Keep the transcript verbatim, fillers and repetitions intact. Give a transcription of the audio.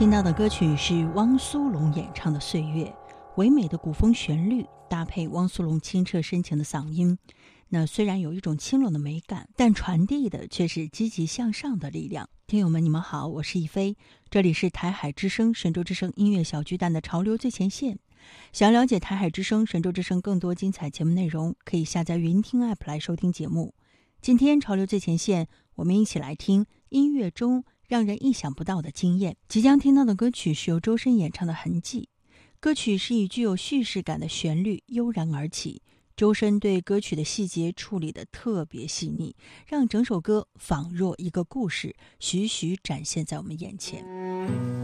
听到的歌曲是汪苏泷演唱的《岁月》，唯美的古风旋律搭配汪苏泷清澈深情的嗓音，那虽然有一种清冷的美感，但传递的却是积极向上的力量。听友们你们好，我是一飞，这里是台海之声神州之声音乐小巨蛋的潮流最前线。想了解台海之声神州之声更多精彩节目内容，可以下载云听 app 来收听节目。今天潮流最前线，我们一起来听音乐中让人意想不到的惊艳。即将听到的歌曲是由周深演唱的《痕迹》，歌曲是以具有叙事感的旋律悠然而起，周深对歌曲的细节处理得特别细腻，让整首歌仿若一个故事，徐徐展现在我们眼前。